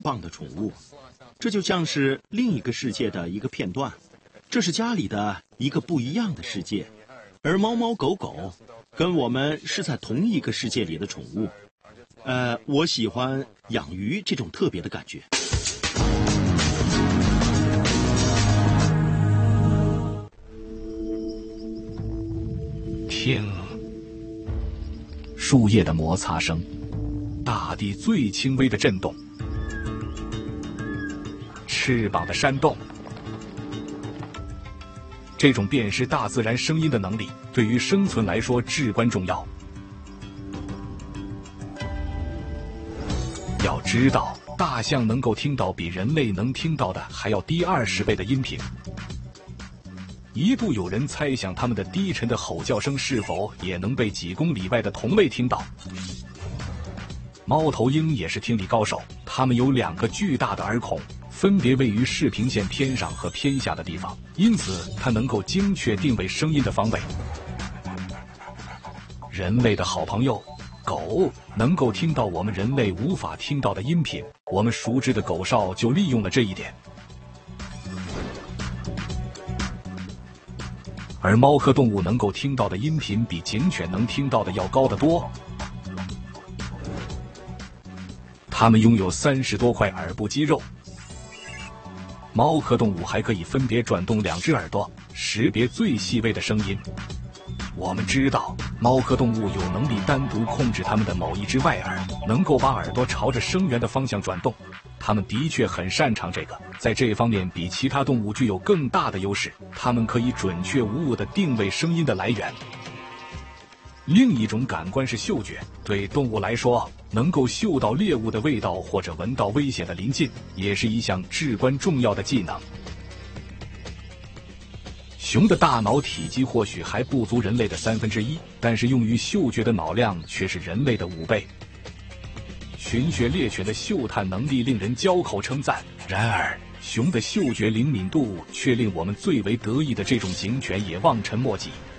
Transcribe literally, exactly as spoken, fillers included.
棒的宠物，这就像是另一个世界的一个片段，这是家里的一个不一样的世界。而猫猫狗狗跟我们是在同一个世界里的宠物。呃，我喜欢养鱼这种特别的感觉。 听，树叶的摩擦声，大地最轻微的震动，翅膀的扇动。这种辨识大自然声音的能力，对于生存来说至关重要。要知道，大象能够听到比人类能听到的还要低二十倍的音频。一度有人猜想它们的低沉的吼叫声是否也能被几公里外的同类听到。猫头鹰也是听力高手，它们有两个巨大的耳孔，分别位于视平线偏上和偏下的地方，因此它能够精确定位声音的方位。人类的好朋友狗能够听到我们人类无法听到的音频，我们熟知的狗哨就利用了这一点。而猫科动物能够听到的音频比警犬能听到的要高得多。它们拥有三十多块耳部肌肉。猫科动物还可以分别转动两只耳朵，识别最细微的声音。我们知道，猫科动物有能力单独控制它们的某一只外耳，能够把耳朵朝着声源的方向转动。它们的确很擅长这个，在这方面比其他动物具有更大的优势。它们可以准确无误地定位声音的来源。另一种感官是嗅觉，对动物来说，能够嗅到猎物的味道或者闻到危险的临近，也是一项至关重要的技能。熊的大脑体积或许还不足人类的三分之一，但是用于嗅觉的脑量却是人类的五倍。群穴猎犬的嗅探能力令人交口称赞，然而熊的嗅觉灵敏度却令我们最为得意的这种警犬也望尘莫及。